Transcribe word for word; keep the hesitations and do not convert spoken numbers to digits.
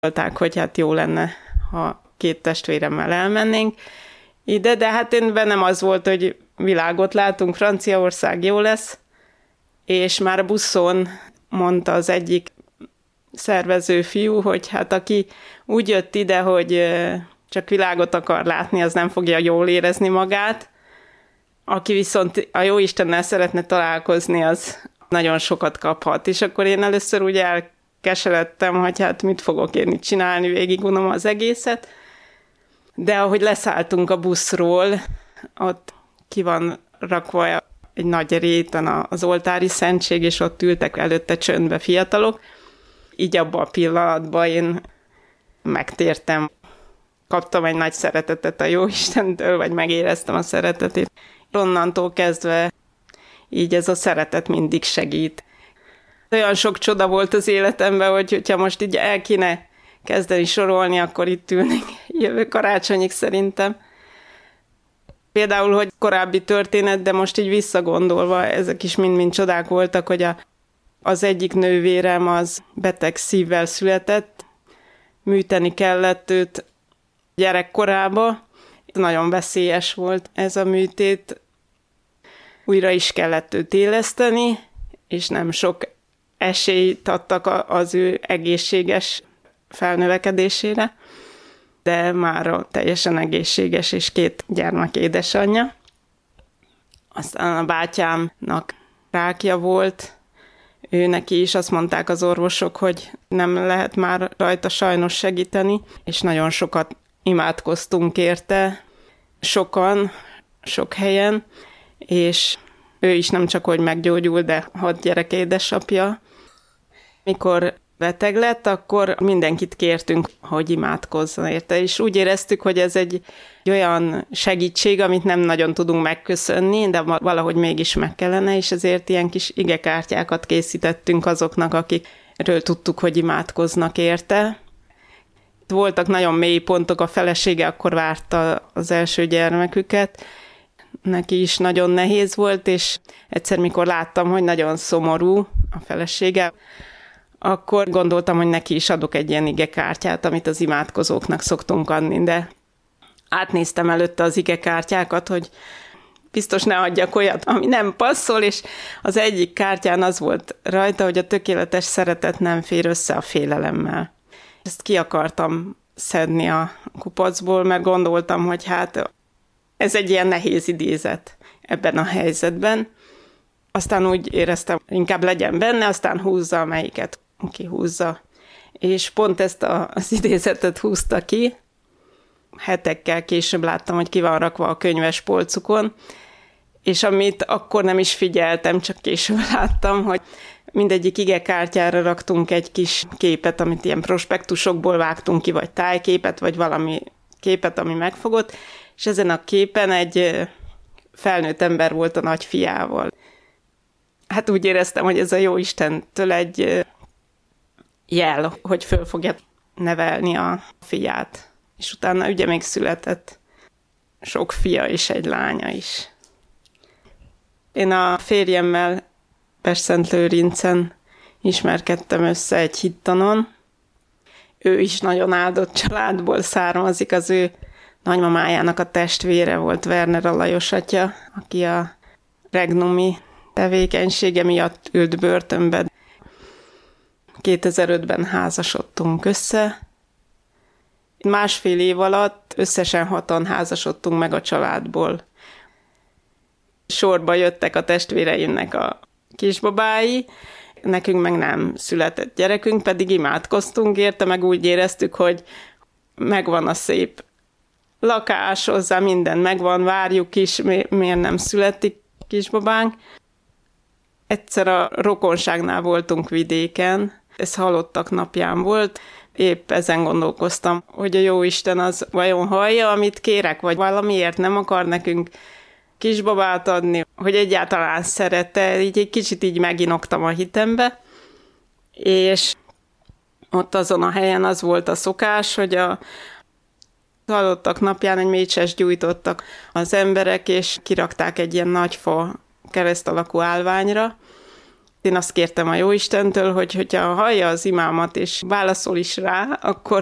gondolták, hogy hát jó lenne, ha két testvéremmel elmennénk ide, de hát én bennem az volt, hogy világot látunk, Franciaország jó lesz, és már a buszon mondta az egyik szervező fiú, hogy hát aki úgy jött ide, hogy csak világot akar látni, az nem fogja jól érezni magát. Aki viszont a Jóistennel szeretne találkozni, az nagyon sokat kaphat. És akkor én először úgy elkeseredtem, hogy hát mit fogok én itt csinálni, végigunom az egészet. De ahogy leszálltunk a buszról, ott ki van rakva egy nagy réten az oltári szentség, és ott ültek előtte csöndbe fiatalok. Így abban a pillanatban én megtértem. Kaptam egy nagy szeretetet a Jóistentől, vagy megéreztem a szeretetét. Onnantól kezdve így ez a szeretet mindig segít. Olyan sok csoda volt az életemben, hogy hogyha most így el kéne kezdeni sorolni, akkor itt ülnék jövő karácsonyig szerintem. Például, hogy korábbi történet, de most így visszagondolva, ezek is mind-mind csodák voltak, hogy a, az egyik nővérem az beteg szívvel született, műteni kellett őt gyerekkorába. Nagyon veszélyes volt ez a műtét. Újra is kellett őt éleszteni, és nem sok esélyt adtak az ő egészséges felnövekedésére, de már teljesen egészséges, és két gyermek édesanyja. Aztán a bátyámnak rákja volt, ő neki is azt mondták az orvosok, hogy nem lehet már rajta sajnos segíteni, és nagyon sokat imádkoztunk érte, sokan, sok helyen, és ő is nem csak, hogy meggyógyult, de hat gyerek édesapja. Mikor beteg lett, akkor mindenkit kértünk, hogy imádkozzon érte, és úgy éreztük, hogy ez egy olyan segítség, amit nem nagyon tudunk megköszönni, de valahogy mégis meg kellene, és ezért ilyen kis igekártyákat készítettünk azoknak, akikről tudtuk, hogy imádkoznak érte. Voltak nagyon mély pontok, a felesége akkor várta az első gyermeküket, neki is nagyon nehéz volt, és egyszer, mikor láttam, hogy nagyon szomorú a felesége, akkor gondoltam, hogy neki is adok egy ilyen igekártyát, amit az imádkozóknak szoktunk adni, de átnéztem előtte az igekártyákat, hogy biztos ne adjak olyat, ami nem passzol, és az egyik kártyán az volt rajta, hogy a tökéletes szeretet nem fér össze a félelemmel. Ezt ki akartam szedni a kupacból, mert gondoltam, hogy hát ez egy ilyen nehéz idézet ebben a helyzetben. Aztán úgy éreztem, inkább legyen benne, aztán húzza, amelyiket kihúzza. És pont ezt a, az idézetet húzta ki. Hetekkel később láttam, hogy ki van rakva a könyves polcukon, és amit akkor nem is figyeltem, csak később láttam, hogy mindegyik igekártyára raktunk egy kis képet, amit ilyen prospektusokból vágtunk ki, vagy tájképet, vagy valami képet, ami megfogott, és ezen a képen egy felnőtt ember volt a nagyfiával. Hát úgy éreztem, hogy ez a Jóistentől egy jel, hogy föl fogja nevelni a fiát. És utána ugye még született sok fia és egy lánya is. Én a férjemmel Pestszentlőrincen ismerkedtem össze egy hittanon. Ő is nagyon áldott családból származik, az ő nagymamájának a testvére volt Werner Alajos atya, aki a regnumi tevékenysége miatt ült börtönbe. kétezer-ötben házasodtunk össze. Másfél év alatt összesen hatan házasodtunk meg a családból. Sorba jöttek a testvéreimnek a kisbabái, nekünk meg nem született gyerekünk, pedig imádkoztunk érte, meg úgy éreztük, hogy megvan a szép lakás, hozzá minden megvan, várjuk is, miért nem születik kisbabánk. Egyszer a rokonságnál voltunk vidéken, ez halottak napján volt, épp ezen gondolkoztam, hogy a Jóisten az vajon hallja, amit kérek, vagy valamiért nem akar nekünk kisbabát adni, hogy egyáltalán szerette, így egy kicsit így meginoktam a hitembe, és ott azon a helyen az volt a szokás, hogy a halottak napján egy mécsest gyújtottak az emberek, és kirakták egy ilyen nagy fa kereszt alakú állványra, Én azt kértem a Jóistentől, hogy hogyha hallja az imámat és válaszol is rá, akkor